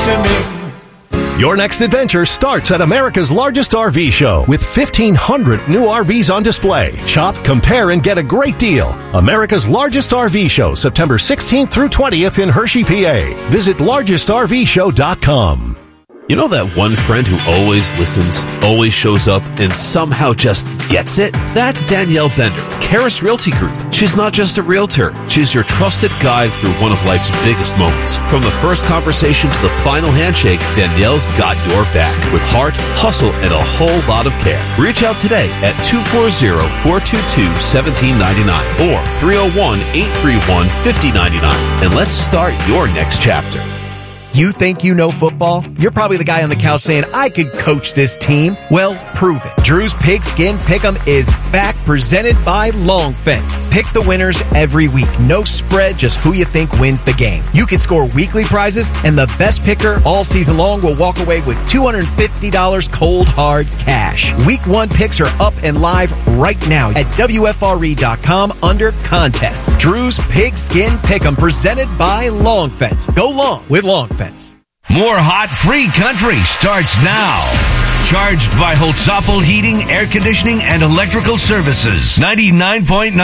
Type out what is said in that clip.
listening. Your next adventure starts at America's largest RV show with 1,500 new RVs on display. Shop, compare, and get a great deal. America's largest RV show, September 16th through 20th in Hershey, PA. Visit largestrvshow.com. You know that one friend who always listens, always shows up, and somehow just gets it? That's Danielle Bender, Karis Realty Group. She's not just a realtor. She's your trusted guide through one of life's biggest moments. From the first conversation to the final handshake, Danielle's got your back with heart, hustle, and a whole lot of care. Reach out today at 240-422-1799 or 301-831-5099, and let's start your next chapter. You think you know football? You're probably the guy on the couch saying, I could coach this team. Well, prove it. Drew's Pigskin Pick'em is back, presented by Long Fence. Pick the winners every week. No spread, just who you think wins the game. You can score weekly prizes, and the best picker all season long will walk away with $250 cold hard cash. Week 1 picks are up and live right now at WFRE.com under contests. Drew's Pigskin Pick'em, presented by Long Fence. Go long with Long Fence. More hot free country starts now. Charged by Holtzapfel Heating, Air Conditioning, and Electrical Services. 99.9